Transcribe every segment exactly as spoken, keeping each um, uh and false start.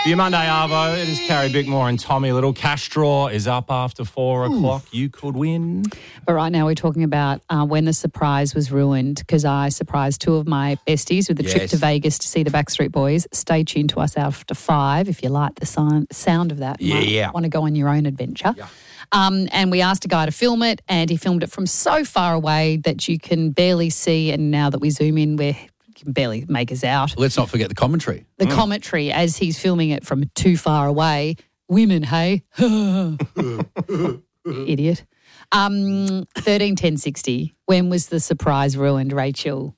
For your Monday Arvo, it is Carrie Bickmore and Tommy Little. Cash draw is up after four o'clock. You could win. But right now we're talking about uh, when the surprise was ruined, because I surprised two of my besties with a Yes. trip to Vegas to see the Backstreet Boys. Stay tuned to us after five if you like the sound, sound of that. Yeah, yeah. Want to go on your own adventure. Yeah. Um, and we asked a guy to film it, and he filmed it from so far away that you can barely see. And now that we zoom in, we can barely make us out. Let's not forget the commentary. The commentary as he's filming it from too far away. Women, hey? Idiot. Um, thirteen ten sixty. When was the surprise ruined, Rachel?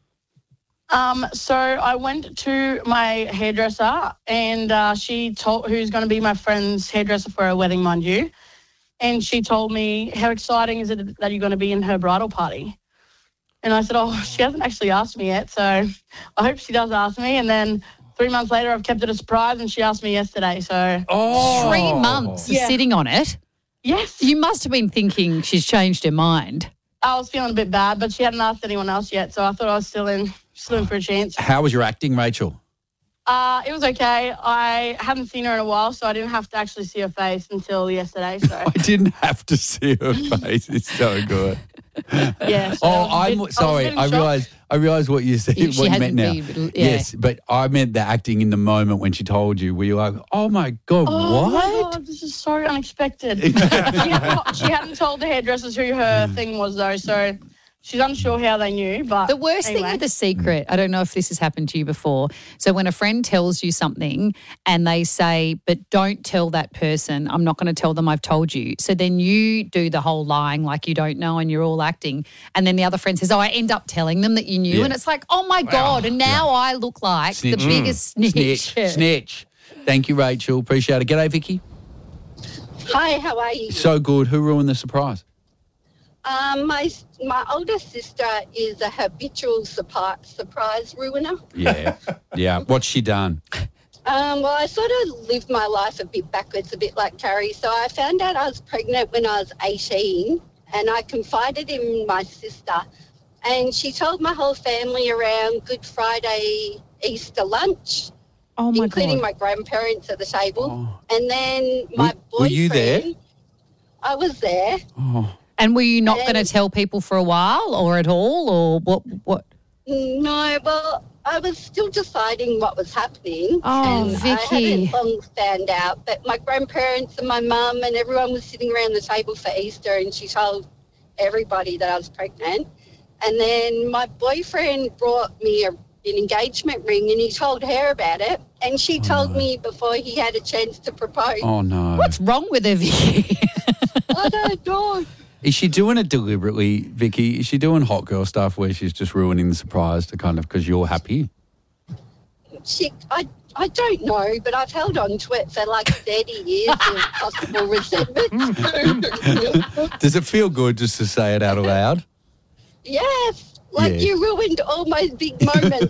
Um, so I went to my hairdresser and uh, she told, who's going to be my friend's hairdresser for her wedding, mind you. And she told me, how exciting is it that you're going to be in her bridal party? And I said, oh, she hasn't actually asked me yet, so I hope she does ask me. And then three months later, I've kept it a surprise, and she asked me yesterday. So Oh. Three months of Yeah. sitting on it. yes, You must have been thinking she's changed her mind. I was feeling a bit bad, but she hadn't asked anyone else yet, so I thought I was still in, still in for a chance. How was your acting, Rachel? Uh, it was okay. I haven't seen her in a while, so I didn't have to actually see her face until yesterday. So I didn't have to see her face. It's so good. yeah. So Oh, I was a I'm bit- sorry. I, was a bit in I shock. realised. I realised what you said. She What you meant hadn't now. been- yeah. Yes, but I meant the acting in the moment when she told you. Were you like, "Oh my god, Oh my what?" God, this is so unexpected. she, hadn't, she hadn't told the hairdressers who her thing was, though, so she's unsure how they knew. But The worst anyway. thing with a secret, I don't know if this has happened to you before. So when a friend tells you something and they say, but don't tell that person, I'm not going to tell them I've told you. So then you do the whole lying like you don't know and you're all acting. And then the other friend says, oh, I end up telling them that you knew. Yeah. And it's like, oh my God. And now I look like Snitch. the biggest snitch. Snitch, snitch. Thank you, Rachel. Appreciate it. G'day, Vicky. Hi, how are you? So good. Who ruined the surprise? Um, my my older sister is a habitual surprise, surprise ruiner. Yeah, yeah. What's she done? Um, well, I sort of lived my life a bit backwards, a bit like Carrie. So I found out I was pregnant when I was eighteen, and I confided in my sister, and she told my whole family around Good Friday, Easter lunch, Oh my including God. my grandparents at the table. Oh. And then my Were- boyfriend. were you there? I was there. Oh, And were you not And- going to tell people for a while or at all or what? What? No, well, I was still deciding what was happening. Oh, and Vicky. I hadn't long found out, but my grandparents and my mum and everyone was sitting around the table for Easter, and she told everybody that I was pregnant. And then my boyfriend brought me a, an engagement ring, and he told her about it. And she told me before he had a chance to propose. oh no. What's wrong with her, Vicky? I don't know. Is she doing it deliberately, Vicky? Is she doing hot girl stuff where she's just ruining the surprise to kind of because you're happy? She, I, I don't know, but I've held on to it for like thirty years of possible resentment. Does it feel good just to say it out loud? Yes, like Yeah. you ruined all my big moments.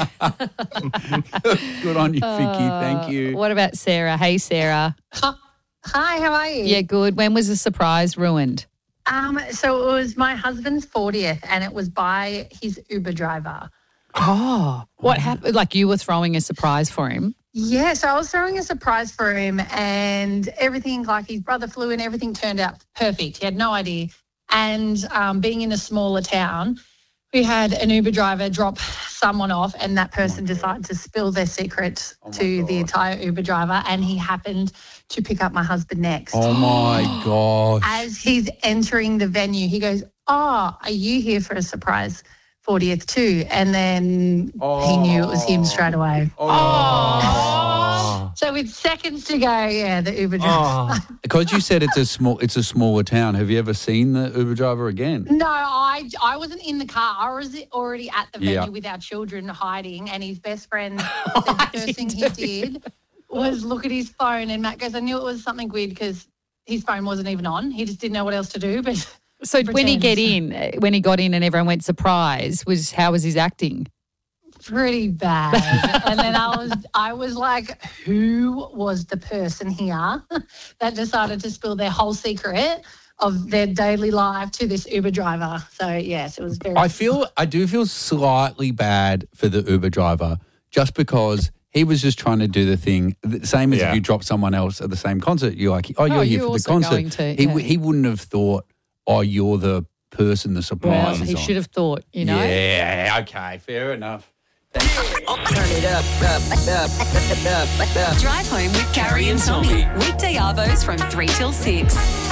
Good on you, Vicky. Thank you. What about Sarah? Hey, Sarah. Hi, how are you? Yeah, good. When was the surprise ruined? Um, so it was my husband's fortieth and it was by his Uber driver. Oh, what happened? Like you were throwing a surprise for him? Yeah, so I was throwing a surprise for him and everything, like his brother flew in, everything turned out perfect. He had no idea. And um, being in a smaller town, we had an Uber driver drop someone off and that person decided to spill their secret Oh my to the God. entire Uber driver, and he happened to pick up my husband next. Oh my gosh. As he's entering the venue, he goes, oh, are you here for a surprise fortieth too? And then he knew it was him straight away. Oh. So with seconds to go, yeah, the Uber driver. Oh. Because you said it's a small, it's a smaller town. Have you ever seen the Uber driver again? No, I I wasn't in the car. I was already at the venue Yeah. with our children hiding, and his best friend said the first thing he did was look at his phone, and Matt goes, I knew it was something weird because his phone wasn't even on. He just didn't know what else to do, but... So when he Pretend. get in, uh, when he got in and everyone went surprise, was how was his acting? Pretty bad. And then I was I was like, who was the person here that decided to spill their whole secret of their daily life to this Uber driver? So yes, it was very I feel, I do feel slightly bad for the Uber driver just because He was just trying to do the thing, the same as Yeah. if you drop someone else at the same concert. You're like, oh, you're Oh, here you're for the also concert. going to, he, yeah. w- he wouldn't have thought, oh, you're the person the surprise Well, is he on. should have thought, you know. Yeah, okay, fair enough. Turn it up, up, up, up, up, up. Drive home with Carrie and Tommy. Weekday arvos from three till six.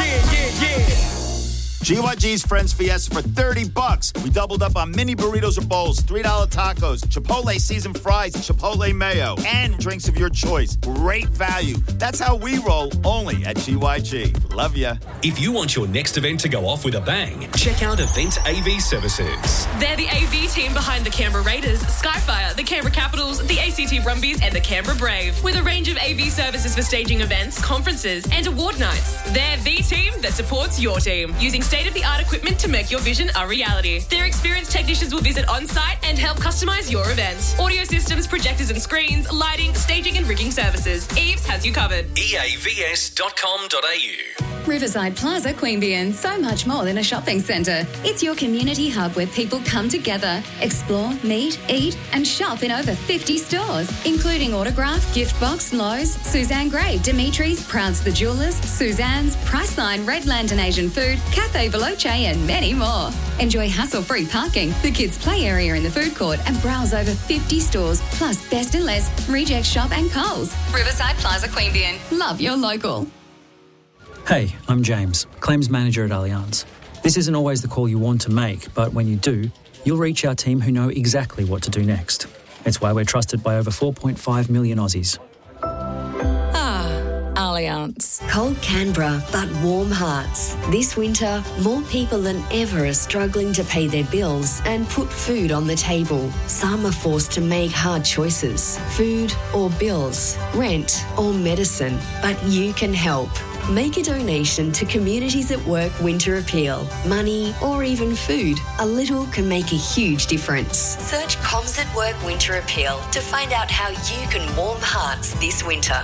G Y G's Friends Fiesta for thirty bucks. We doubled up on mini burritos or bowls, three dollar tacos, Chipotle seasoned fries, Chipotle mayo, and drinks of your choice. Great value. That's how we roll, only at G Y G. Love ya. If you want your next event to go off with a bang, check out Event A V Services. They're the A V team behind the Canberra Raiders, Skyfire, the Canberra Capitals, the A C T Brumbies, and the Canberra Brave. With a range of A V services for staging events, conferences, and award nights. They're the team that supports your team, using state-of-the-art equipment to make your vision a reality. Their experienced technicians will visit on-site and help customise your event. Audio systems, projectors and screens, lighting, staging and rigging services. Eves has you covered. E A V S dot com dot A U. Riverside Plaza, Queanbeyan, so much more than a shopping centre. It's your community hub where people come together, explore, meet, eat and shop in over fifty stores, including Autograph, Giftbox, Lowe's, Suzanne Gray, Dimitri's, Prouds the Jewelers, Suzanne's, Priceline, Redland and Asian Food, Cafe Veloce and many more. Enjoy hassle-free parking, the kids' play area in the food court and browse over fifty stores, plus Best and Less, Reject Shop and Coles. Riverside Plaza, Queanbeyan. Love your local. Hey, I'm James, Claims Manager at Allianz. This isn't always the call you want to make, but when you do, you'll reach our team who know exactly what to do next. It's why we're trusted by over four point five million Aussies. Ah, Allianz. Cold Canberra, but warm hearts. This winter, more people than ever are struggling to pay their bills and put food on the table. Some are forced to make hard choices. Food or bills, rent or medicine. But you can help. Make a donation to Communities at Work Winter Appeal. Money or even food. A little can make a huge difference. Search Comms at Work Winter Appeal to find out how you can warm hearts this winter.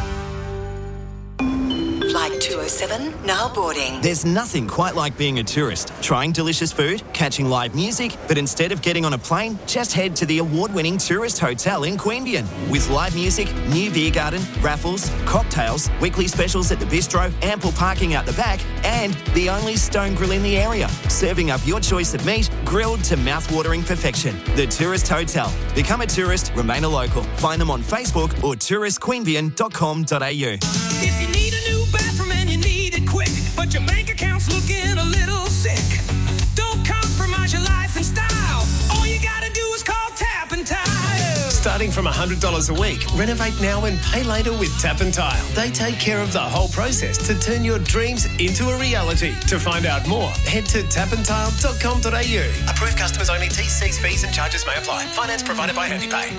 Flight two oh seven, now boarding. There's nothing quite like being a tourist, trying delicious food, catching live music, but instead of getting on a plane, just head to the award-winning Tourist Hotel in Queanbeyan. With live music, new beer garden, raffles, cocktails, weekly specials at the bistro, ample parking out the back, and the only stone grill in the area, serving up your choice of meat, grilled to mouth-watering perfection. The Tourist Hotel. Become a tourist, remain a local. Find them on Facebook or tourist queanbeyan dot com dot a u. If you need a new bathroom and you need it quick, but your bank account's looking a little sick, don't compromise your life and style. All you gotta do is call Tap and Tile. Starting from one hundred dollars a week, renovate now and pay later with Tap and Tile. They take care of the whole process to turn your dreams into a reality. To find out more, head to tap and tile dot com dot a u. Approved customers only. T Cs, fees and charges may apply. Finance provided by HandyPay.